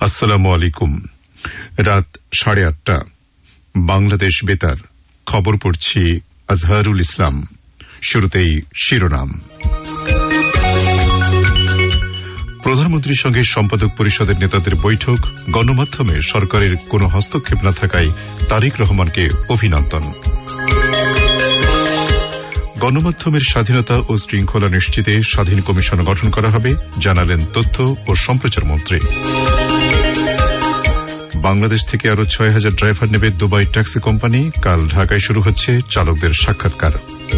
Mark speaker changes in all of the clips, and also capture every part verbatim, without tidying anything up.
Speaker 1: আসসালামু আলাইকুম। রাত সাড়ে আটটা, বাংলাদেশ বেতার, খবর পড়ছি আজহারুল ইসলাম। শুরুতেই শিরোনাম। প্রধানমন্ত্রীর সঙ্গে সম্পাদক পরিষদের নেতাদের বৈঠক, গণমাধ্যমে সরকারের কোনো হস্তক্ষেপ না থাকায় তারেক রহমানকে অভিনন্দন। গণমাধ্যমের স্বাধীনতা ও শৃঙ্খলা নিশ্চিতে স্বাধীন কমিশন গঠন করা হবে, জানালেন তথ্য ও সম্প্রচার মন্ত্রী। বাংলাদেশ থেকে আরো ছয় হাজার ড্রাইভার নেবে দুবাই ট্যাক্সি কোম্পানি, কাল ঢাকায় শুরু হচ্ছে চালকদের সাক্ষাৎকার।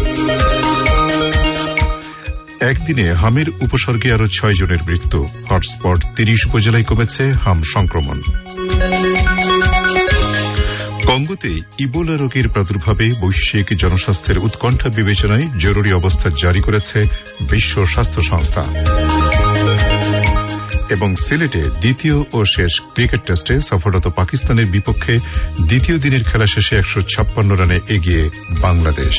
Speaker 1: একদিনে হামের উপসর্গে আরো ছয় জনের মৃত্যু, হটস্পট তিরিশ উপজেলায় কমেছে হাম সংক্রমণ। কঙ্গোতে ইবোলা রোগের প্রাদুর্ভাবে বৈশ্বিক জনস্বাস্থ্যের উৎকণ্ঠা বিবেচনায় জরুরি অবস্থা জারি করেছে বিশ্ব স্বাস্থ্য সংস্থা। এবং সিলেটে দ্বিতীয় ও শেষ ক্রিকেট টেস্টে সফররত পাকিস্তানের বিপক্ষে দ্বিতীয় দিনের খেলা শেষে একশো ছাপ্পান্ন রানে এগিয়ে বাংলাদেশ।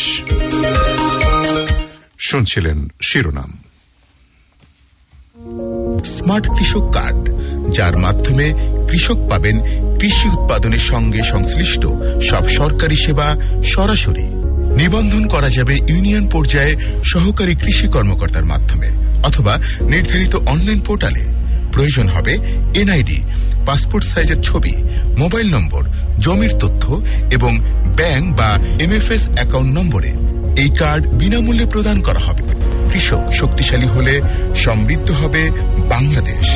Speaker 1: শুনছিলেন শিরোনাম।
Speaker 2: স্মার্ট কৃষক কার্ড, যার মাধ্যমে কৃষক পাবেন কৃষি উৎপাদনের সঙ্গে সংশ্লিষ্ট সব সরকারি সেবা সরাসরি। নিবন্ধন করা যাবে ইউনিয়ন পর্যায়ে সহকারী কৃষি কর্মকর্তার মাধ্যমে অথবা নির্ধারিত অনলাইন পোর্টালে। প্রয়োজন হবে এনআইডি, পাসপোর্ট সাইজের ছবি, মোবাইল নম্বর, জমির তথ্য এবং ব্যাংক বা এমএফএস অ্যাকাউন্ট নম্বরে। এই কার্ড বিনামূল্যে প্রদান করা হবে। কৃষক শক্তিশালী হলে সমৃদ্ধ হবে বাংলাদেশ।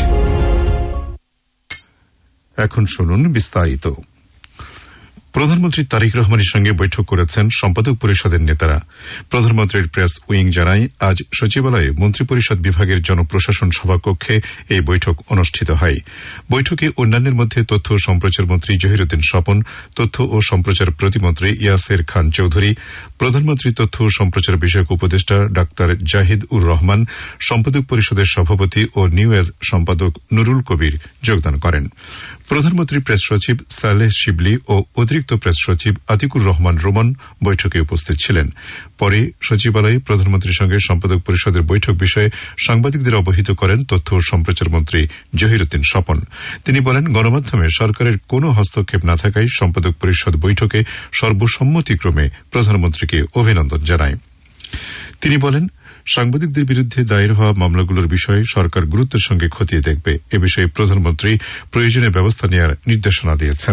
Speaker 1: এখন শুনুন বিস্তারিত। প্রধানমন্ত্রী তারেক রহমানের সঙ্গে বৈঠক করেছেন সম্পাদক পরিষদের নেতারা। প্রধানমন্ত্রীর প্রেস উইং জানায়, আজ সচিবালয়ে মন্ত্রিপরিষদ বিভাগের জনপ্রশাসন সভাকক্ষে এই বৈঠক অনুষ্ঠিত হয়। বৈঠকে অন্যান্যের মধ্যে তথ্য ও সম্প্রচার মন্ত্রী জহিরুদ্দিন স্বপন, তথ্য ও সম্প্রচার প্রতিমন্ত্রী ইয়াসের খান চৌধুরী, প্রধানমন্ত্রী তথ্য ও সম্প্রচার বিষয়ক উপদেষ্টা ডাক্তার জাহিদ উর রহমান, সম্পাদক পরিষদের সভাপতি ও নিউ এজ সম্পাদক নুরুল কবির যোগদান করেন। প্রধানমন্ত্রী প্রেস সচিব সালেহ শিবলি ও অতিরিক্ত প্রেস সচিব আতিকুর রহমান রোমন বৈঠকে উপস্থিত ছিলেন। পরে সচিবালয়ে প্রধানমন্ত্রীর সঙ্গে সম্পাদক পরিষদের বৈঠক বিষয়ে সাংবাদিকদের অবহিত করেন তথ্য ও সম্প্রচার মন্ত্রী জহিরুদ্দিন স্বপন। তিনি বলেন, গণমাধ্যমে সরকারের কোনো হস্তক্ষেপ না থাকায় সম্পাদক পরিষদ বৈঠকে সর্বসম্মতিক্রমে প্রধানমন্ত্রীকে অভিনন্দন জানায়। তিনি বলেন, সাংবাদিকদের বিরুদ্ধে দায়ের হওয়া মামলাগুলোর বিষয়ে সরকার গুরুত্বের সঙ্গে খতিয়ে দেখবে। এ বিষয়ে প্রধানমন্ত্রী প্রয়োজনীয় ব্যবস্থা নেওয়ার নির্দেশনা দিয়েছেন।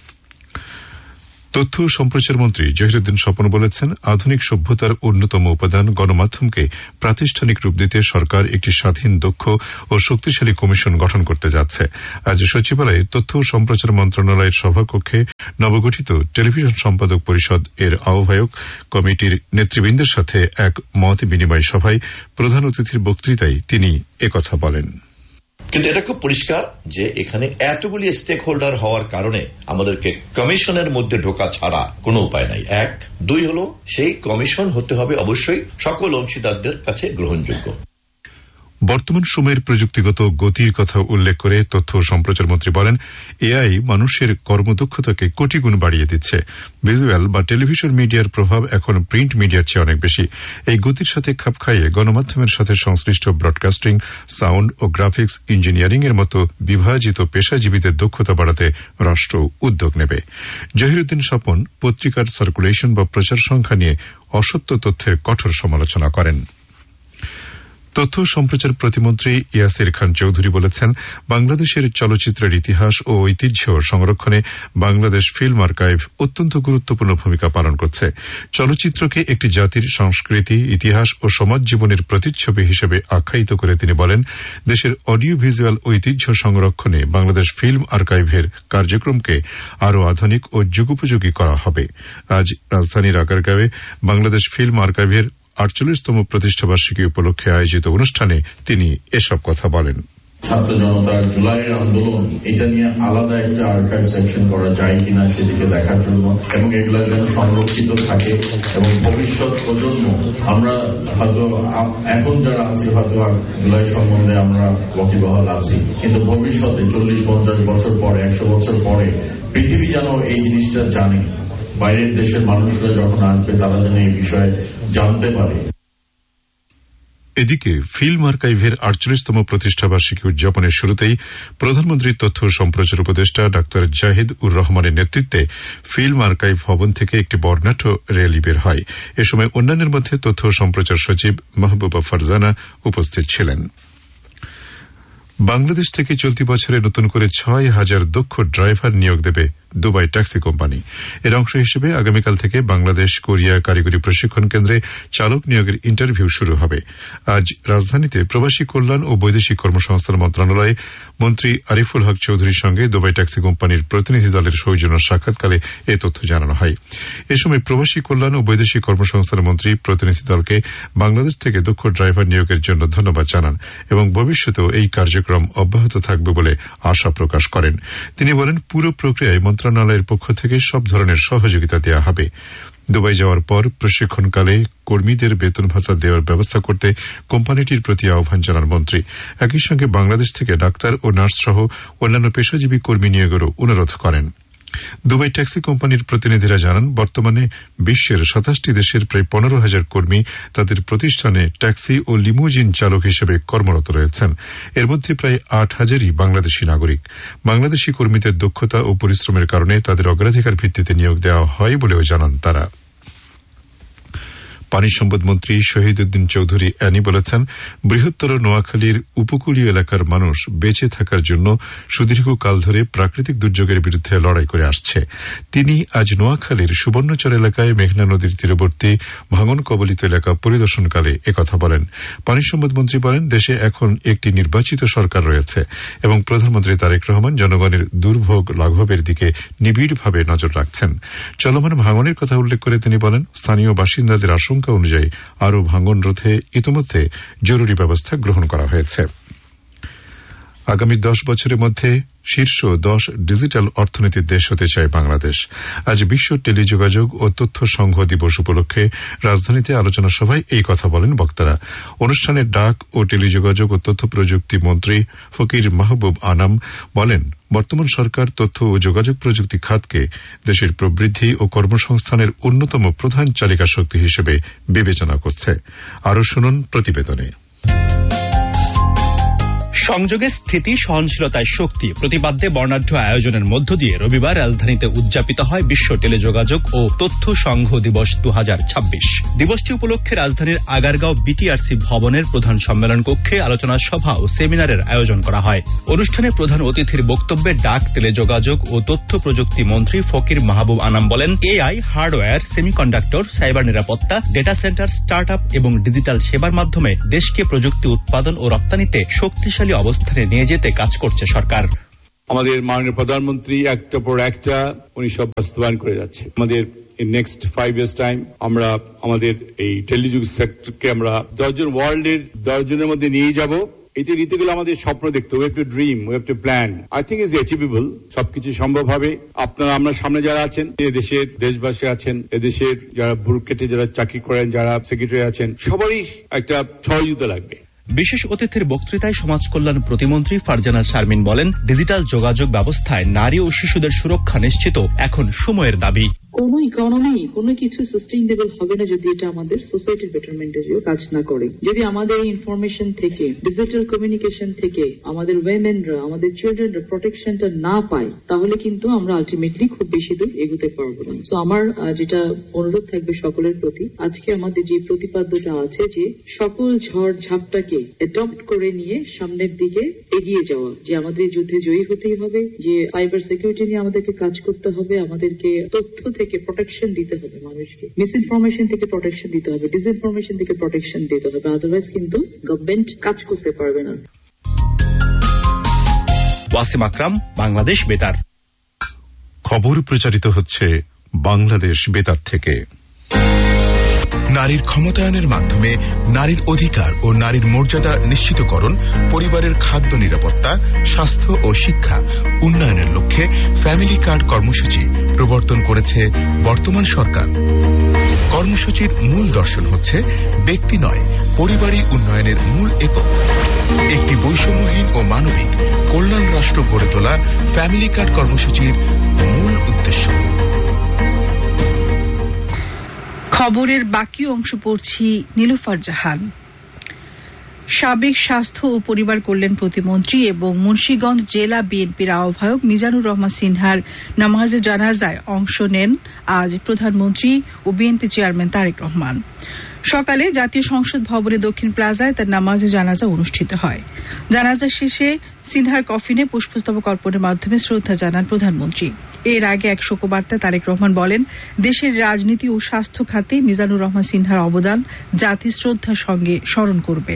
Speaker 1: তথ্য ও সম্প্রচার মন্ত্রী জহিরুদ্দিন স্বপন বলেছেন, আধুনিক সভ্যতার অন্যতম উপাদান গণমাধ্যমকে প্রাতিষ্ঠানিক রূপ দিতে সরকার একটি স্বাধীন, দক্ষ ও শক্তিশালী কমিশন গঠন করতে যাচ্ছে। আজ সচিবালয়ে তথ্য ও সম্প্রচার মন্ত্রণালয়ের সভাকক্ষে নবগঠিত টেলিভিশন সম্পাদক পরিষদ এর আহ্বায়ক কমিটির নেতৃবৃন্দের সাথে এক মত বিনিময় সভায় প্রধান অতিথির বক্তৃতায় তিনি একথা বলেন।
Speaker 3: কিন্তু এটা খুব পরিষ্কার যে এখানে এতগুলি স্টেক হোল্ডার হওয়ার কারণে আমাদেরকে কমিশনের মধ্যে ঢোকা ছাড়া কোনো উপায় নাই। এক, দুই হলো সেই কমিশন হতে হবে অবশ্যই সকল অংশীদারদের কাছে গ্রহণযোগ্য।
Speaker 1: বর্তমান সময়ের প্রযুক্তিগত গতির কথা উল্লেখ করে তথ্য ও সম্প্রচার মন্ত্রী বলেন, এআই মানুষের কর্মদক্ষতাকে কোটি গুণ বাড়িয়ে দিচ্ছে। ভিজুয়াল বা টেলিভিশন মিডিয়ার প্রভাব এখন প্রিন্ট মিডিয়ার চেয়ে অনেক বেশি। এই গতির সাথে খাপ খাইয়ে গণমাধ্যমের সাথে সংশ্লিষ্ট broadcasting, sound oh graphics engineering এর মতো বিভাজিত পেশাজীবীদের দক্ষতা বাড়াতে রাষ্ট্র উদ্যোগ নেবে। জহিরুদ্দিন স্বপন পত্রিকার সার্কুলেশন বা প্রচার সংখ্যা নিয়ে অসত্য তথ্যের কঠোর সমালোচনা করেন। তথ্য সম্প্রচার প্রতিমন্ত্রী ইয়াসের খান চৌধুরী বলেছেন, বাংলাদেশের চলচ্চিত্রের ইতিহাস ও ঐতিহ্য সংরক্ষণে বাংলাদেশ ফিল্ম আর্কাইভ অত্যন্ত গুরুত্বপূর্ণ ভূমিকা পালন করছে। চলচ্চিত্রকে একটি জাতির সংস্কৃতি, ইতিহাস ও সমাজ জীবনের প্রতিচ্ছবি হিসেবে আখ্যায়িত করে তিনি বলেন, দেশের অডিও ভিজুয়াল ঐতিহ্য সংরক্ষণে বাংলাদেশ ফিল্ম আর্কাইভের কার্যক্রমকে আরও আধুনিক ও যুগোপযোগী করা হবে। আজ রাজধানীর আগারগাঁওয়ে বাংলাদেশ ফিল্ম আর্কাইভের আটচল্লিশতম প্রতিষ্ঠাবার্ষিকী উপলক্ষে আয়োজিত অনুষ্ঠানে তিনি এসব কথা বলেন।
Speaker 4: ছাত্র জনতার জুলাইয়ের আন্দোলন, এটা নিয়ে আলাদা একটা আর্কাইভ সেকশন করা যায় কিনা সেদিকে দেখার জন্য, এবং এগুলো যেন সংরক্ষিত থাকে এবং ভবিষ্যৎ প্রজন্ম, আমরা হয়তো এখন যারা আছি হয়তো জুলাই সম্বন্ধে আমরা ওয়াকিবহাল আছি, কিন্তু ভবিষ্যতে চল্লিশ পঞ্চাশ বছর পরে, একশো বছর পরে পৃথিবী যেন এই জিনিসটা জানে, বাইরের দেশের মানুষরা যখন আসবে তারা যেন এই বিষয়ে জানতে পারে।
Speaker 1: এদিকে ফিল্ম আর্কাইভের আটচল্লিশতম প্রতিষ্ঠাবার্ষিকী উদযাপনের শুরুতেই প্রধানমন্ত্রীর তথ্য ও সম্প্রচার উপদেষ্টা ডাক্তার জাহিদ উর রহমানের নেতৃত্বে ফিল্ম আর্কাইভ ভবন থেকে একটি বর্ণাঢ্য র্যালি বের হয়। এ সময় অন্যান্যের মধ্যে তথ্য ও সম্প্রচার সচিব মাহবুবা ফারজানা উপস্থিত ছিলেন। বাংলাদেশ থেকে চলতি বছরে নতুন করে ছয় হাজার দক্ষ ড্রাইভার নিয়োগ দেবে দুবাই ট্যাক্সি কোম্পানি। এর অংশ হিসেবে আগামীকাল থেকে বাংলাদেশ কোরিয়া কারিগরি প্রশিক্ষণ কেন্দ্রে চালক নিয়োগের ইন্টারভিউ শুরু হবে। আজ রাজধানীতে প্রবাসী কল্যাণ ও বৈদেশিক কর্মসংস্থান মন্ত্রণালয়ে মন্ত্রী আরিফুল হক চৌধুরীর সঙ্গে দুবাই ট্যাক্সি কোম্পানির প্রতিনিধি দলের সৌজন্য সাক্ষাৎকালে এ তথ্য জানানো হয়। এ সময় প্রবাসী কল্যাণ ও বৈদেশিক কর্মসংস্থান মন্ত্রী প্রতিনিধি দলকে বাংলাদেশ থেকে দক্ষ ড্রাইভার নিয়োগের জন্য ধন্যবাদ জানান এবং ভবিষ্যতেও এই কার্যক্রম অব্যাহত থাকবে বলে আশা প্রকাশ করেন। তিনি বলেন, পুরো প্রক্রিয়ায় মন্ত্রণালয়ের পক্ষ থেকে সব ধরনের সহযোগিতা দেওয়া হবে। দুবাই যাওয়ার পর প্রশিক্ষণকালে কর্মীদের বেতন ভাতা দেওয়ার ব্যবস্থা করতে কোম্পানিটির প্রতি আহ্বান জানান মন্ত্রী। একই সঙ্গে বাংলাদেশ থেকে ডাক্তার ও নার্স সহ অন্যান্য পেশাজীবী কর্মী নিয়োগেরও অনুরোধ করেন। দুবাই ট্যাক্সি কোম্পানির প্রতিনিধিরা জানান, বর্তমানে বিশ্বের সাতাশটি দেশের প্রায় পনেরো হাজার কর্মী তাদের প্রতিষ্ঠানে ট্যাক্সি ও লিমুজিন চালক হিসেবে কর্মরত রয়েছেন। এর মধ্যে প্রায় আট হাজারই বাংলাদেশী নাগরিক। বাংলাদেশী কর্মীদের দক্ষতা ও পরিশ্রমের কারণে তাদের অগ্রাধিকার ভিত্তিতে নিয়োগ দেওয়া হয় বলেও জানান তারা। পানি সম্পদ মন্ত্রী শহীদ উদ্দিন চৌধুরী অ্যানি বলেছেন, বৃহত্তর নোয়াখালীর উপকূলীয় এলাকার মানুষ বেঁচে থাকার জন্য সুদীর্ঘকাল ধরে প্রাকৃতিক দুর্যোগের বিরুদ্ধে লড়াই করে আসছে। তিনি আজ নোয়াখালীর সুবর্ণচর এলাকায় মেঘনা নদীর তীরবর্তী ভাঙন কবলিত এলাকা পরিদর্শনকালে একথা বলেন। পানি সম্পদ মন্ত্রী বলেন, দেশে এখন একটি নির্বাচিত সরকার রয়েছে এবং প্রধানমন্ত্রী তারেক রহমান জনগণের দুর্ভোগ লাঘবের দিকে নিবিড়ভাবে নজর রাখছেন। চলমান ভাঙনের কথা উল্লেখ করে তিনি বলেন, স্থানীয় বাসিন্দাদের আশঙ্কা অনুযায়ী আরও ভাঙন রোধে ইতিমধ্যে জরুরি ব্যবস্থা গ্রহণ করা হয়েছে। আগামী দশ বছরের মধ্যে শীর্ষ দশ ডিজিটাল অর্থনীতির দেশ হতে চায় বাংলাদেশ। আজ বিশ্ব টেলিযোগাযোগ ও তথ্য সংঘ দিবস উপলক্ষে রাজধানীতে আলোচনা সভায় এই কথা বলেন বক্তারা। অনুষ্ঠানে ডাক ও টেলিযোগাযোগ ও তথ্য প্রযুক্তি মন্ত্রী ফকির মাহবুব আনাম বলেন, বর্তমান সরকার তথ্য ও যোগাযোগ প্রযুক্তি খাতকে দেশের প্রবৃদ্ধি ও কর্মসংস্থানের অন্যতম প্রধান চালিকা শক্তি হিসেবে বিবেচনা করছে। আরও শুনুন প্রতিবেদনে।
Speaker 5: সংযোগে স্থিতি, সহনশীলতায় শক্তি প্রতিপাদ্যে বর্ণাঢ্য আয়োজনের মধ্য দিয়ে রবিবার রাজধানীতে উদযাপিত হয় বিশ্ব টেলিযোগাযোগ ও তথ্য সংঘ দিবস দু হাজার ছাব্বিশ। দিবসটি উপলক্ষে রাজধানীর আগারগাঁও বিটিআরসি ভবনের প্রধান সম্মেলন কক্ষে আলোচনা সভা ও সেমিনারের আয়োজন করা হয়। অনুষ্ঠানে প্রধান অতিথির বক্তব্যে ডাক, টেলিযোগাযোগ ও তথ্য প্রযুক্তি মন্ত্রী ফকির মাহবুব আনাম বলেন, এআই, হার্ডওয়্যার, সেমিকন্ডাক্টর, সাইবার নিরাপত্তা, ডেটা সেন্টার, স্টার্ট আপ এবং ডিজিটাল সেবার মাধ্যমে দেশকে প্রযুক্তি উৎপাদন ও রপ্তানিতে শক্তিশালী অবস্থানে নিয়ে যেতে কাজ করছে সরকার।
Speaker 6: আমাদের মাননীয় প্রধানমন্ত্রী একটা পর একটা উনি সব বাস্তবায়ন করে যাচ্ছে। আমাদের in next five years time আমরা আমাদের এই টেলিযোগ সেক্টরকে আমরা দশজন ওয়ার্ল্ডের দশজনের মধ্যে নিয়ে যাব। এটা নিতে গেলে আমাদের স্বপ্ন দেখতে, we have to dream, we have to plan. I think is achievable. সবকিছু সম্ভব হবে। আপনারা আমরা সামনে যারা আছেন, দেশের দেশবাসী আছেন, এদেশের যারা বুরুকেটে যারা চাকরি করেন, যারা সেক্রেটারি আছেন, সবারই একটা সহযোগিতা লাগবে।
Speaker 5: বিশেষ অতিথির বক্তৃতায় সমাজ কল্যাণ প্রতিমন্ত্রী ফারজানা শারমিন বলেন, ডিজিটাল যোগাযোগ ব্যবস্থায় নারী ও শিশুদের সুরক্ষা নিশ্চিত এখন সময়ের দাবি।
Speaker 7: কোন ইকোনমি, কোনো কিছু সাস্টেইনেবল হবে না যদি এটা আমাদের সোসাইটির বেটারমেন্টের জন্য কাজ না করে। যদি আমাদের ইনফরমেশন থেকে, ডিজিটাল কমিউনিকেশন থেকে আমাদের ওয়েমেনরা, আমাদের চিলড্রেনরা প্রোটেকশনটা না পায়, তাহলে কিন্তু আমরা আলটিমেটলি খুব বেশি দূর এগোতে পারবো না। তো আমার যেটা অনুরোধ থাকবে সকলের প্রতি, আজকে আমাদের যে প্রতিপাদ্যটা আছে যে সকল ঝড় ঝাপটাকে অ্যাডপ্ট করে নিয়ে সামনের দিকে এগিয়ে যাওয়া, যে আমাদের যুদ্ধে জয়ী হতেই হবে, যে সাইবার সিকিউরিটি নিয়ে আমাদেরকে কাজ করতে হবে, আমাদেরকে তথ্য থেকে প্রোটেকশন দিতে হবে, মানুষকে মিস ইনফরমেশন থেকে প্রোটেকশন দিতে হবে, ডিসইনফরমেশন থেকে প্রোটেকশন দিতে হবে, আদারওয়াইজ কিন্তু গভর্নমেন্ট কাজ করতে পারবে না।
Speaker 5: ওয়াসিম আকরাম, বাংলাদেশ বেতার।
Speaker 1: খবর প্রচারিত হচ্ছে বাংলাদেশ বেতার থেকে।
Speaker 2: নারীর ক্ষমতায়নের মাধ্যমে নারীর অধিকার ও নারীর মর্যাদা নিশ্চিতকরণ, পরিবারের খাদ্য নিরাপত্তা, স্বাস্থ্য ও শিক্ষা উন্নয়নের লক্ষ্যে ফ্যামিলি কার্ড কর্মসূচি প্রবর্তন করেছে বর্তমান সরকার। কর্মসূচির মূল দর্শন হচ্ছে ব্যক্তি নয়, পরিবারই উন্নয়নের মূল একক। একটি বৈষম্যহীন ও মানবিক কল্যাণ রাষ্ট্র গড়ে তোলা ফ্যামিলি কার্ড কর্মসূচির মূল উদ্দেশ্য।
Speaker 8: খবরের বাকি অংশ পড়ছি নীলুফার জাহান। সাবেক স্বাস্থ্য ও পরিবার কল্যাণ প্রতিমন্ত্রী এবং মুন্সিগঞ্জ জেলা বিএনপির আহ্বায়ক মিজানুর রহমান সিনহার নামাজে জানাজায় অংশ নেন আজ প্রধানমন্ত্রী ও বিএনপি চেয়ারম্যান তারেক রহমান। সকালে জাতীয় সংসদ ভবনে দক্ষিণ প্লাজায় তার নামাজে জানাজা অনুষ্ঠিত হয়। জানাজা শেষে সিনহার কফিনে পুষ্পস্তবক অর্পণের মাধ্যমে শ্রদ্ধা জানান প্রধানমন্ত্রী। এর আগে এক শোকবার্তায় তারেক রহমান বলেন, দেশের রাজনীতি ও স্বাস্থ্য খাতে মিজানুর রহমান সিনহার অবদান জাতি শ্রদ্ধার সঙ্গে স্মরণ করবে।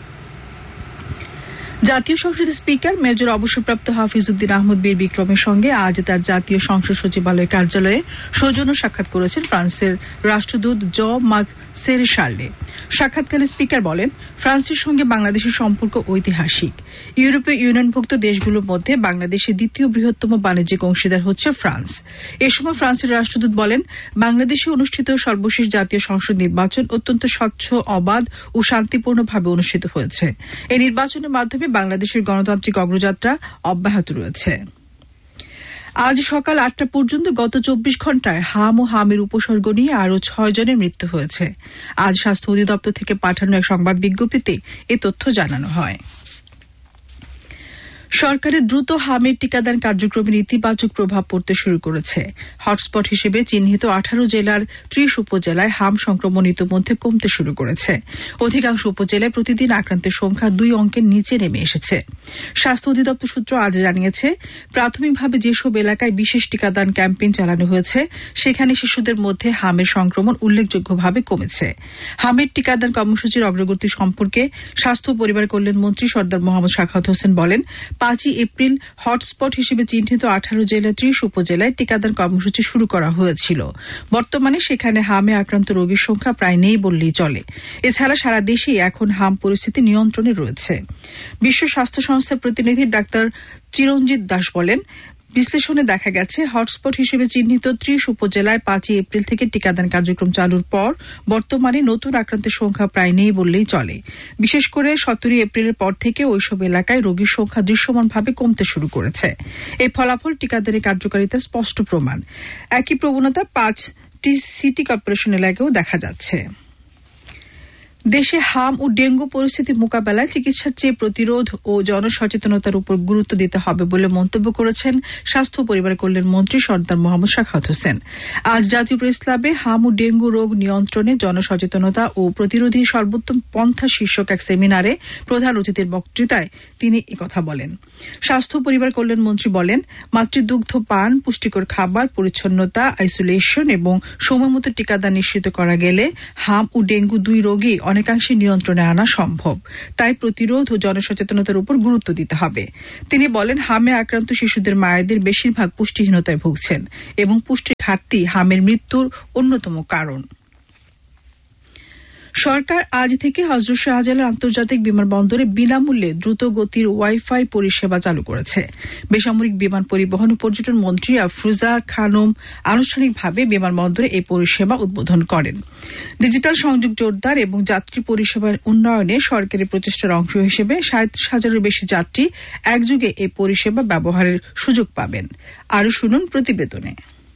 Speaker 8: জাতীয় সংসদের স্পিকার মেজর অবসরপ্রাপ্ত হাফিজ উদ্দিন আহমদ বীর বিক্রমের সঙ্গে আজ তার জাতীয় সংসদ সচিবালয় কার্যালয়ে সৌজন্য সাক্ষাৎ করেছেন ফ্রান্সের রাষ্ট্রদূত জ মার্ক সেরেশার্লে। সাক্ষাৎকালে স্পিকার বলেন, ফ্রান্সের সঙ্গে বাংলাদেশের সম্পর্ক ঐতিহাসিক। ইউরোপীয় ইউনিয়নভুক্ত দেশগুলোর মধ্যে বাংলাদেশের দ্বিতীয় বৃহত্তম বাণিজ্যিক অংশীদার হচ্ছে ফ্রান্স। এ সময় ফ্রান্সের রাষ্ট্রদূত বলেন, বাংলাদেশে অনুষ্ঠিত সর্বশেষ জাতীয় সংসদ নির্বাচন অত্যন্ত স্বচ্ছ, অবাধ ও শান্তিপূর্ণভাবে অনুষ্ঠিত হয়েছে। এই নির্বাচনের মাধ্যমে বাংলাদেশের গণতান্ত্রিক অগ্রযাত্রা অব্যাহত রয়েছে। আজ সকাল আটটা পর্যন্ত গত চব্বিশ ঘণ্টায় হাম ও হামের উপসর্গ নিয়ে আরও ছয় জনের মৃত্যু হয়েছে। আজ স্বাস্থ্য অধিদপ্তর থেকে পাঠানো এক সংবাদ বিজ্ঞপ্তিতে এ তথ্য জানানো হয়। সরকারের দ্রুত হামের টিকাদান কার্যক্রমের ইতিবাচক প্রভাব পড়তে শুরু করেছে। হটস্পট হিসেবে চিহ্নিত আঠারো জেলার ত্রিশ উপজেলায় হাম সংক্রমণ ইতিমধ্যে কমতে শুরু করেছে। অধিকাংশ উপজেলায় প্রতিদিন আক্রান্তের সংখ্যা দুই অঙ্কের নিচে নেমে এসেছে। স্বাস্থ্য অধিদপ্তর সূত্র আজ জানিয়েছে, প্রাথমিকভাবে যেসব এলাকায় বিশেষ টিকাদান ক্যাম্পেইন চালানো হয়েছে সেখানে শিশুদের মধ্যে হামের সংক্রমণ উল্লেখযোগ্যভাবে কমেছে। হামের টিকাদান কর্মসূচির অগ্রগতি সম্পর্কে স্বাস্থ্য ও পরিবার কল্যাণ মন্ত্রী সর্দার মোহাম্মদ সাখাওয়াত হোসেন বলেন, পাঁচই এপ্রিল হটস্পট হিসেবে চিহ্নিত আঠারো জেলা ত্রিশ উপজেলায় টিকাদান কর্মসূচি শুরু করা হয়েছিল। বর্তমানে সেখানে হামে আক্রান্ত রোগীর সংখ্যা প্রায় নেই বললেই চলে। এছাড়া সারা দেশেই এখন হাম পরিস্থিতি নিয়ন্ত্রণে রয়েছে। বিশ্ব স্বাস্থ্য সংস্থার প্রতিনিধি ডাক্তার চিরঞ্জিত দাস বলেন, বিশ্লেষণে দেখা গেছে হটস্পট হিসেবে চিহ্নিত ত্রিশ উপজেলায় পাঁচই এপ্রিল থেকে টিকাদান কার্যক্রম চালুর পর বর্তমানে নতুন আক্রান্তের সংখ্যা প্রায় নেই বললেই চলে। বিশেষ করে সতেরোই এপ্রিলের পর থেকে ওইসব এলাকায় রোগীর সংখ্যা দৃশ্যমানভাবে কমতে শুরু করেছে। এই ফলাফল টিকাদানের কার্যকারিতার স্পষ্ট প্রমাণ। একই প্রবণতা পাঁচটি সিটি কর্পোরেশন এলাকায়ও দেখা যাচ্ছে। দেশে হাম ও ডেঙ্গু পরিস্থিতি মোকাবেলায় চিকিৎসার চেয়ে প্রতিরোধ ও জনসচেতনতার উপর গুরুত্ব দিতে হবে বলে মন্তব্য করেছেন স্বাস্থ্য ও পরিবার কল্যাণ মন্ত্রী সর্দার মোহাম্মদ সাখাওয়াত হোসেন। আজ জাতীয় প্রেস ক্লাবে হাম ও ডেঙ্গু রোগ নিয়ন্ত্রণে জনসচেতনতা ও প্রতিরোধী সর্বোত্তম পন্থা শীর্ষক এক সেমিনারে প্রধান অতিথির বক্তৃতায় তিনি একথা বলেন। স্বাস্থ্য ও পরিবার কল্যাণ মন্ত্রী বলেন, মাতৃদুগ্ধ পান, পুষ্টিকর খাবার, পরিচ্ছন্নতা, আইসোলেশন এবং সময়মতো টিকাদান নিশ্চিত করা গেলে হাম ও ডেঙ্গু দুই রোগী অনেকাংশে নিয়ন্ত্রণে আনা সম্ভব। তাই প্রতিরোধ ও জনসচেতনতার উপর গুরুত্ব দিতে হবে। তিনি বলেন, হামে আক্রান্ত শিশুদের মায়েদের বেশিরভাগ পুষ্টিহীনতায় ভুগছেন এবং পুষ্টির ঘাটতি হামের মৃত্যুর অন্যতম কারণ। সরকার আজ থেকে হযরত শাহজালাল আন্তর্জাতিক বিমানবন্দরে বিনামূল্যে দ্রুত গতির ওয়াইফাই পরিষেবা চালু করেছে। বেসামরিক বিমান পরিবহন ও পর্যটন মন্ত্রী আফরোজা খানম আনুষ্ঠানিকভাবে বিমানবন্দরে এই পরিষেবা উদ্বোধন করেন। ডিজিটাল সংযোগ জোরদার এবং যাত্রী পরিষেবার উন্নয়নে সরকারের প্রচেষ্টার অংশ হিসেবে সাঁইত্রিশ হাজারের বেশি যাত্রী একযোগে এই পরিষেবা ব্যবহারের সুযোগ পাবেন। আরও শুনুন প্রতিবেদনে।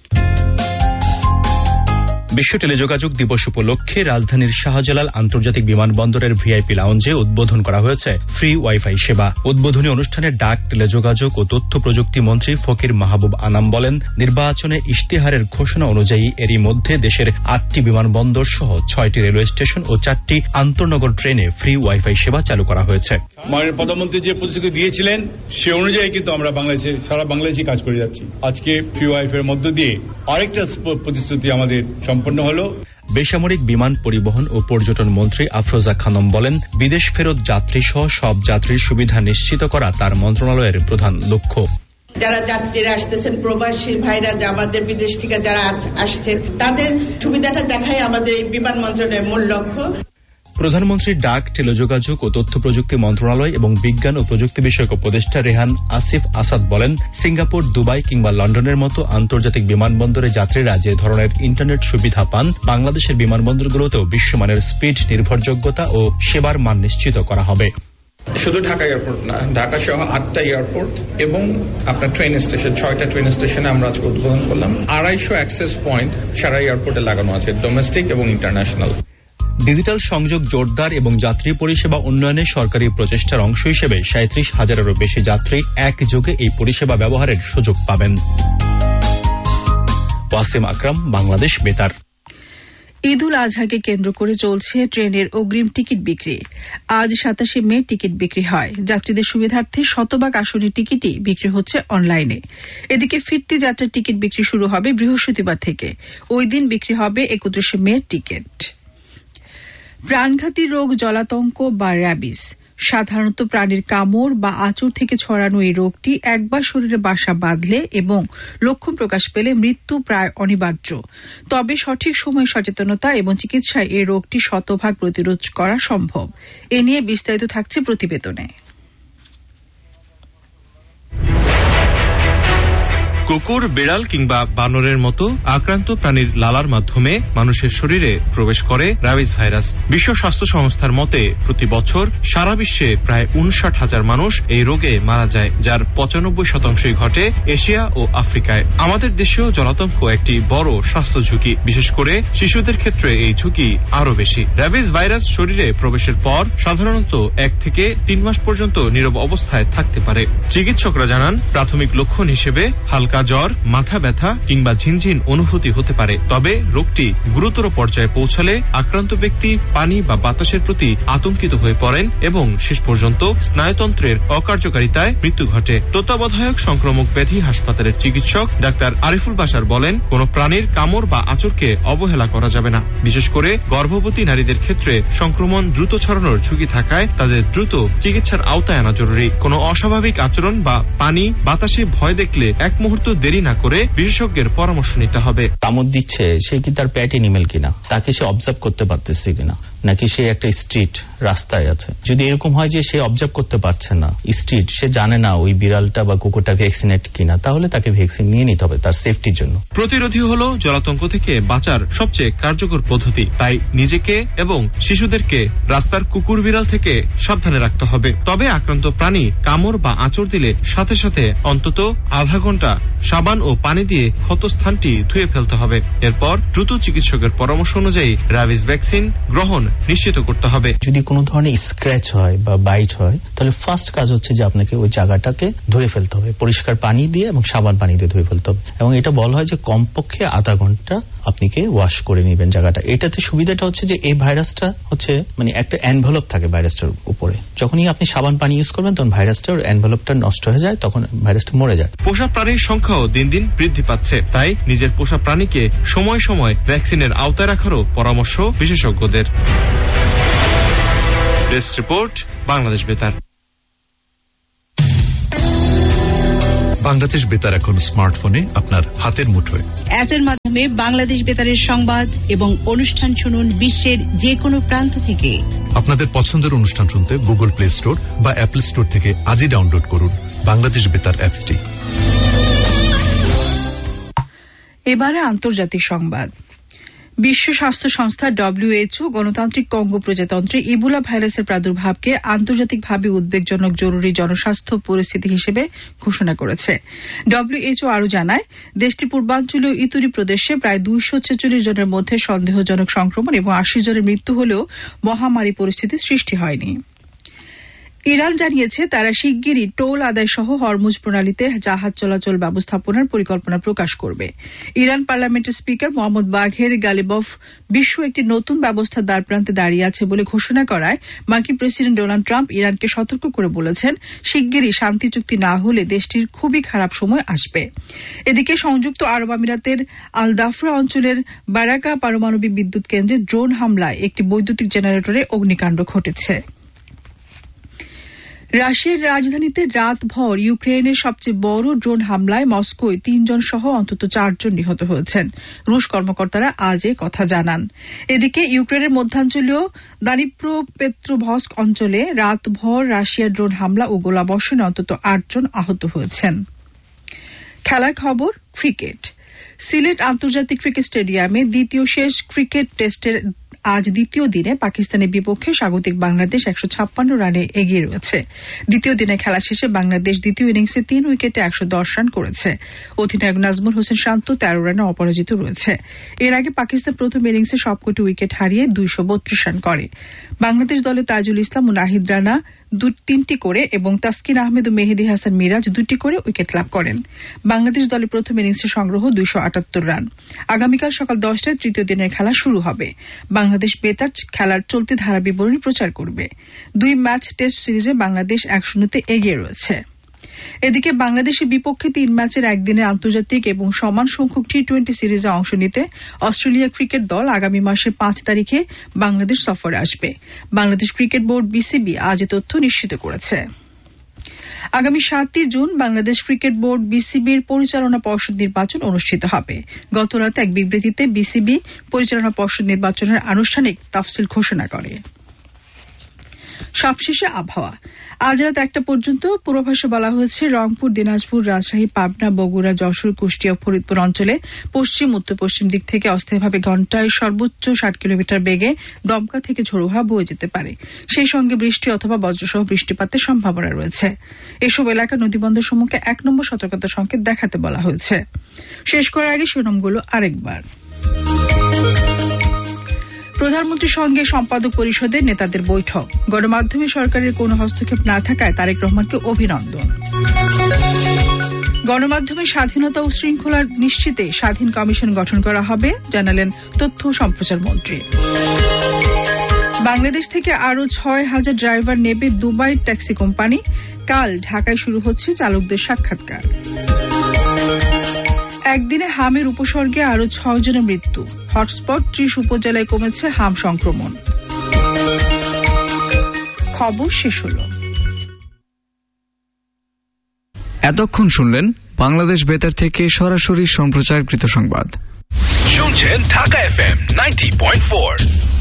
Speaker 5: বিশ্ব টেলিযোগাযোগ দিবস উপলক্ষে রাজধানীর শাহজালাল আন্তর্জাতিক বিমানবন্দরের ভিআইপি লাউঞ্জে উদ্বোধন করা হয়েছে ফ্রি ওয়াইফাই সেবা। উদ্বোধনী অনুষ্ঠানে ডাক, টেলিযোগাযোগ ও তথ্য প্রযুক্তি মন্ত্রী ফকির মাহবুব আনাম বলেন, নির্বাচনে ইশতেহারের ঘোষণা অনুযায়ী এরই মধ্যে দেশের আটটি বিমানবন্দর সহ ছয়টি রেলওয়ে স্টেশন ও চারটি আন্তনগর ট্রেনে ফ্রি ওয়াইফাই সেবা চালু করা হয়েছে।
Speaker 6: মাননীয় প্রধানমন্ত্রী যে প্রতিশ্রুতি দিয়েছিলেন সে অনুযায়ী কিন্তু আমরা বাংলাদেশে সারা বাংলাদেশে কাজ করে যাচ্ছি। আজকে ফ্রি ওয়াইফাই এর মধ্য দিয়ে আরেকটা প্রতিশ্রুতি আমাদের সম্পন্ন হলো।
Speaker 5: বেসামরিক বিমান পরিবহন ও পর্যটন মন্ত্রী আফরোজা খানম বলেন, বিদেশ ফেরত যাত্রী সহ সব যাত্রীর সুবিধা নিশ্চিত করা তার মন্ত্রণালয়ের প্রধান লক্ষ্য।
Speaker 9: যারা যাত্রীরা আসতেছেন, প্রবাসী ভাইরা আমাদের বিদেশ থেকে যারা আসছেন, তাদের সুবিধাটা দেখাই আমাদের এই বিমান মন্ত্রণালয়ের মূল লক্ষ্য।
Speaker 5: প্রধানমন্ত্রীর ডাক, টেলিযোগাযোগ ও তথ্য প্রযুক্তি মন্ত্রণালয় এবং বিজ্ঞান ও প্রযুক্তি বিষয়ক উপদেষ্টা রেহান আসিফ আসাদ বলেন, সিঙ্গাপুর, দুবাই কিংবা লন্ডনের মতো আন্তর্জাতিক বিমানবন্দরে যাত্রীরা যে ধরনের ইন্টারনেট সুবিধা পান, বাংলাদেশের বিমানবন্দরগুলোতেও বিশ্বমানের স্পিড, নির্ভরযোগ্যতা ও সেবার মান নিশ্চিত করা হবে।
Speaker 10: শুধু ঢাকা এয়ারপোর্ট না, ঢাকা সহ আটটা এয়ারপোর্ট এবং আপনার ট্রেন স্টেশন, ছয়টা ট্রেন স্টেশনে আমরা আজকে উদ্বোধন করলাম। আড়াইশো অ্যাক্সেস পয়েন্ট সারা এয়ারপোর্টে লাগানো আছে, ডোমেস্টিক এবং ইন্টারন্যাশনাল।
Speaker 5: ডিজিটাল সংযোগ জোরদার এবং যাত্রী পরিষেবা উন্নয়নে সরকারি প্রচেষ্টার অংশ হিসেবে সাঁত্রিশ হাজারেরও বেশি যাত্রী একযোগে এই পরিষেবা ব্যবহারের সুযোগ পাবেন। ওয়াসিম আকরাম, বাংলাদেশ বেতার।
Speaker 8: ঈদ উল আজহাকে কেন্দ্র করে চলছে ট্রেনের অগ্রিম টিকিট বিক্রি। আজ সাতাশে মে টিকিট বিক্রি হয়। যাত্রীদের সুবিধার্থে শতভাগ আসনের টিকিটই বিক্রি হচ্ছে অনলাইনে। এদিকে ফিরতি যাত্রার টিকিট বিক্রি শুরু হবে বৃহস্পতিবার থেকে। ওই দিন বিক্রি হবে একত্রিশে মে টিকিট। প্রাণঘাতী রোগ জলাতঙ্ক বা র্যাবিস সাধারণত প্রাণীর কামড় বা আঁচড় থেকে ছড়ানো এই রোগটি একবার শরীরে বাসা বাঁধলে এবং লক্ষণ প্রকাশ পেলে মৃত্যু প্রায় অনিবার্য। তবে সঠিক সময়ে সচেতনতা এবং চিকিৎসায় এই রোগটি শতভাগ প্রতিরোধ করা সম্ভব। এ নিয়ে বিস্তারিত থাকছে প্রতিবেদনে।
Speaker 11: কুকুর, বিড়াল কিংবা বানরের মতো আক্রান্ত প্রাণীর লালার মাধ্যমে মানুষের শরীরে প্রবেশ করে র্যাবিস ভাইরাস। বিশ্ব স্বাস্থ্য সংস্থার মতে প্রতি বছর সারা বিশ্বে প্রায় উনষাট হাজার মানুষ এই রোগে মারা যায়, যার পঁচানব্বই শতাংশই ঘটে এশিয়া ও আফ্রিকায়। আমাদের দেশেও জলাতঙ্ক একটি বড় স্বাস্থ্য ঝুঁকি, বিশেষ করে শিশুদের ক্ষেত্রে এই ঝুঁকি আরো বেশি। র্যাবিস ভাইরাস শরীরে প্রবেশের পর সাধারণত এক থেকে তিন মাস পর্যন্ত নীরব অবস্থায় থাকতে পারে। চিকিৎসকরা জানান, প্রাথমিক লক্ষণ হিসেবে হালকা জ্বর, মাথা ব্যথা কিংবা ঝিনঝিন অনুভূতি হতে পারে। তবে রোগটি গুরুতর পর্যায়ে পৌঁছালে আক্রান্ত ব্যক্তি পানি বা বাতাসের প্রতি আতঙ্কিত হয়ে পড়েন এবং শেষ পর্যন্ত স্নায়ুতন্ত্রের অকার্যকারিতায় মৃত্যু ঘটে। তত্ত্বাবধায়ক সংক্রামক ব্যাধি হাসপাতালের চিকিৎসক ডাক্তার আরিফুল বাশার বলেন, কোন প্রাণীর কামড় বা আঁচড়কে অবহেলা করা যাবে না। বিশেষ করে গর্ভবতী নারীদের ক্ষেত্রে সংক্রমণ দ্রুত ছড়ানোর ঝুঁকি থাকায় তাদের দ্রুত চিকিৎসার আওতায় আনা জরুরি। কোন অস্বাভাবিক আচরণ বা পানি বাতাসে ভয় দেখলে এক মুহূর্ত দেরি না করে বিশেষজ্ঞের পরামর্শ নিতে হবে।
Speaker 12: কামড় দিচ্ছে, সে কি তার প্যাট এনিমেল কিনা, তাকে সে অবজার্ভ করতে পারতেছে কিনা, নাকি সে একটা স্ট্রিট রাস্তায় আছে। যদি এরকম হয় যে সে অবজার্ভ করতে পারছে না স্ট্রিট, সে জানে না ওই বিড়ালটা বা কুকুরটা ভ্যাকসিনেট কিনা, তাহলে তাকে ভ্যাকসিন নিয়ে নিতে হবে তার সেফটির জন্য।
Speaker 11: প্রতিরোধী হলো জলাতঙ্ক থেকে বাঁচার সবচেয়ে কার্যকর পদ্ধতি। তাই নিজেকে এবং শিশুদেরকে রাস্তার কুকুর বিড়াল থেকে সাবধানে রাখতে হবে। তবে আক্রান্ত প্রাণী কামড় বা আঁচড় দিলে সাথে সাথে অন্তত আধা ঘন্টা সাবান ও পানি দিয়ে ক্ষতস্থানটি ধুয়ে ফেলতে হবে। এরপর দ্রুত চিকিৎসকের পরামর্শ অনুযায়ী র্যাবিস ভ্যাকসিন গ্রহণ নিশ্চিত করতে হবে।
Speaker 12: যদি কোনো ধরনের স্ক্র্যাচ হয় বা বাইট হয়, তাহলে ফার্স্ট কাজ হচ্ছে যে আপনাকে ওই জায়গাটাকে ধুয়ে ফেলতে হবে, পরিষ্কার পানি দিয়ে এবং সাবান পানি দিয়ে ধুয়ে ফেলতে হবে। এবং এটা বলা হয় যে কমপক্ষে আধা ঘন্টা আপনিকে ওয়াশ করে নেবেন জায়গাটা। এটাতে সুবিধাটা হচ্ছে যে এই ভাইরাসটা হচ্ছে মানে একটা এনভেলপ থাকে ভাইরাসটার উপরে। যখনই আপনি সাবান পানি ইউজ করবেন তখন ভাইরাসটার এনভেলপটা নষ্ট হয়ে যায়, তখন ভাইরাসটা মরে যায়।
Speaker 11: পোষা প্রাণীর সংখ্যাও দিন দিন বৃদ্ধি পাচ্ছে। তাই নিজের পোষা প্রাণীকে সময় সময় ভ্যাকসিনের আওতায় রাখারও পরামর্শ বিশেষজ্ঞদের। ডেস্ক রিপোর্ট, বাংলাদেশ বেতার।
Speaker 13: বাংলাদেশ বেতার এখন স্মার্টফোনে আপনার হাতের মুঠোয়।
Speaker 14: অ্যাপের মাধ্যমে বাংলাদেশ বেতারের সংবাদ এবং অনুষ্ঠান শুনুন বিশ্বের যে কোনো প্রান্ত থেকে।
Speaker 13: আপনাদের পছন্দের অনুষ্ঠান শুনতে গুগল প্লে স্টোর বা অ্যাপল স্টোর থেকে আজই ডাউনলোড করুন বাংলাদেশ বেতার অ্যাপটি।
Speaker 8: এবারে আন্তর্জাতিক সংবাদ। বিশ্ব স্বাস্থ্য সংস্থা ডব্লিউএইচও গণতান্ত্রিক কঙ্গো প্রজাতন্ত্রে ইবোলা ভাইরাসের প্রাদুর্ভাবকে আন্তর্জাতিকভাবে উদ্বেগজনক জরুরি জনস্বাস্থ্য পরিস্থিতি হিসেবে ঘোষণা করেছে। ডব্লিউএইচও আরও জানায়, দেশটির পূর্বাঞ্চলীয় ইতুরি প্রদেশে প্রায় দুইশো ছেচল্লিশ জনের মধ্যে সন্দেহজনক সংক্রমণ এবং আশি জনের মৃত্যু হলেও মহামারী পরিস্থিতির সৃষ্টি হয়নি। ইরান জানিয়েছে তারা শিগগিরই টোল আদায় সহ হরমুজ প্রণালীতে জাহাজ চলাচল ব্যবস্থাপনার পরিকল্পনা প্রকাশ করবে। ইরান পার্লামেন্টের স্পিকার মোহাম্মদ বাঘের গালিবফ বিশ্ব একটি নতুন ব্যবস্থার দ্বারপ্রান্তে দাঁড়িয়ে আছে বলে ঘোষণা করায় মার্কিন প্রেসিডেন্ট ডোনাল্ড ট্রাম্প ইরানকে সতর্ক করে বলেছেন, শিগগিরই শান্তি চুক্তি না হলে দেশটির খুবই খারাপ সময় আসবে। এদিকে সংযুক্ত আরব আমিরাতের আল দাফরা অঞ্চলের বারাকা পারমাণবিক বিদ্যুৎ কেন্দ্রে ড্রোন হামলায় একটি বৈদ্যুতিক জেনারেটরে অগ্নিকাণ্ড ঘটেছে। রাশিয়ার রাজধানীতে রাতভর ইউক্রেনের সবচেয়ে বড় ড্রোন হামলায় মস্কোয় তিনজন সহ অন্তত চারজন নিহত হয়েছেন। রুশ কর্মকর্তারা আজ এ কথা জানান। এদিকে ইউক্রেনের মধ্যাঞ্চলীয় দানিপ্রো পেত্রোভস্ক অঞ্চলে রাতভর রাশিয়ার ড্রোন হামলা ও গোলাবর্ষণে অন্তত আটজন আহত হয়েছেন। খেলার খবর, ক্রিকেট। সিলেট আন্তর্জাতিক ক্রিকেট স্টেডিয়ামে দ্বিতীয় শেষ ক্রিকেট টেস্টের আজ দ্বিতীয় দিনে পাকিস্তানের বিপক্ষে স্বাগতিক বাংলাদেশ একশো ছাপ্পান্ন রানে এগিয়ে রয়েছে। দ্বিতীয় দিনে খেলা শেষে বাংলাদেশ দ্বিতীয় ইনিংসে তিন উইকেটে একশো দশ রান করেছে। অধিনায়ক নাজমুল হোসেন শান্ত তেরো রানে অপরাজিত রয়েছে। এর আগে পাকিস্তান প্রথম ইনিংসে সবকটি উইকেট হারিয়ে দুইশো বত্রিশ রান করে। বাংলাদেশ দলে তাজুল ইসলাম ও নাহিদ রানা তিনটি করে এবং তাসকিন আহমেদ ও মেহেদী হাসান মিরাজ দুটি করে উইকেট লাভ করেন। বাংলাদেশ দলের প্রথম ইনিংসে সংগ্রহ দুইশো আটাত্তর রান। আগামীকাল সকাল দশটায় তৃতীয় দিনের খেলা শুরু হবে। বাংলাদেশ বেতার খেলার চলতি ধারা বিবরণী প্রচার করবে। দুই ম্যাচ টেস্ট সিরিজে বাংলাদেশ এক শূন্যতে এগিয়ে রয়েছে। এদিকে বাংলাদেশের বিপক্ষে তিন ম্যাচের একদিনের আন্তর্জাতিক এবং সমান সংখ্যক টি টোয়েন্টি সিরিজে অংশ নিতে অস্ট্রেলিয়া ক্রিকেট দল আগামী মাসের পাঁচ তারিখে বাংলাদেশ সফরে আসবে। বাংলাদেশ ক্রিকেট বোর্ড বিসিবি আজ এ তথ্য নিশ্চিত করেছে। আগামী সাতই জুন বাংলাদেশ ক্রিকেট বোর্ড বিসিবির পরিচালনা পর্ষদ নির্বাচন অনুষ্ঠিত হবে। গতরাতে এক বিবৃতিতে বিসিবি পরিচালনা পর্ষদ নির্বাচনের আনুষ্ঠানিক তাফসিল ঘোষণা করে। সবশেষে আবহাওয়া। আজ রাত একটা পর্যন্ত পূর্বাভাসে বলা হয়েছে রংপুর, দিনাজপুর, রাজশাহী, পাবনা, বগুড়া, যশোর, কুষ্টিয়া ও ফরিদপুর অঞ্চলে পশ্চিম উত্তর পশ্চিম দিক থেকে অস্থায়ীভাবে ঘণ্টায় সর্বোচ্চ ষাট কিলোমিটার বেগে দমকা থেকে ঝোড়ো হাওয়া বয়ে যেতে পারে। সেই সঙ্গে বৃষ্টি অথবা বজ্রসহ বৃষ্টিপাতের সম্ভাবনা রয়েছে। এসব এলাকা নদীবন্দর সম্মুখে এক নম্বর সতর্কতা সংকেত দেখাতে বলা হয়েছে। শেষ করার আগে শিরোনামগুলো আরেকবার। প্রধানমন্ত্রীর সঙ্গে সম্পাদক পরিষদের নেতাদের বৈঠক। গণমাধ্যমে সরকারের কোনো হস্তক্ষেপ না থাকায় তারেক রহমানকে অভিনন্দন। গণমাধ্যমের স্বাধীনতা ও শৃঙ্খলা নিশ্চিতে স্বাধীন কমিশন গঠন করা হবে, জানালেন তথ্য ও সম্প্রচার মন্ত্রী। বাংলাদেশ থেকে আরও ছয় হাজার ড্রাইভার নেবে দুবাই ট্যাক্সি কোম্পানি। কাল ঢাকায় শুরু হচ্ছে চালকদের সাক্ষাৎকার। একদিনে হামের উপসর্গে আরও ছয় জনের মৃত্যু। হটস্পট ত্রিশ উপজেলায় কমেছে হাম সংক্রমণ। খবর শেষ হল।
Speaker 15: এতক্ষণ শুনলেন বাংলাদেশ বেতার থেকে সরাসরি সম্প্রচারকৃত সংবাদ।
Speaker 16: শুনছেন Dhaka F M ninety point four.